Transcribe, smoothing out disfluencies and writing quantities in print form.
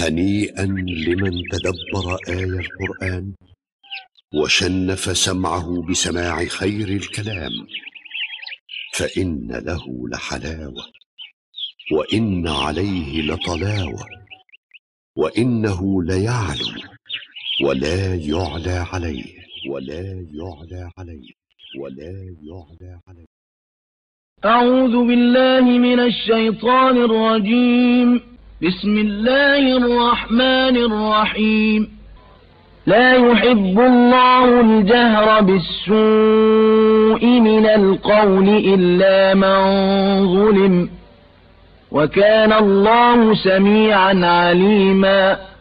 هنيئا لمن تدبر آي القرآن وشنف سمعه بسماع خير الكلام، فإن له لحلاوة وإن عليه لطلاوة، وإنه ليعلو ولا يعلى عليه أعوذ بالله من الشيطان الرجيم. بسم الله الرحمن الرحيم. لا يحب الله الجهر بالسوء من القول إلا من ظلم، وكان الله سميعا عليما.